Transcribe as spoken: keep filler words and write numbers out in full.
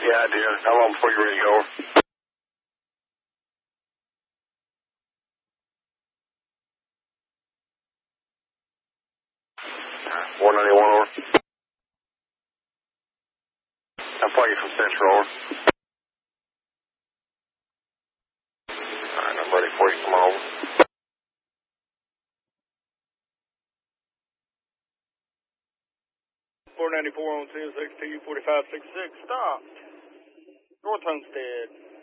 Yeah, I did. How long before you're ready to go? four ninety-one over. I'm flying from Central over. Alright, I'm ready for you. Come on over. four ninety-four on C S X T U forty-five sixty-six, stopped. North Homestead.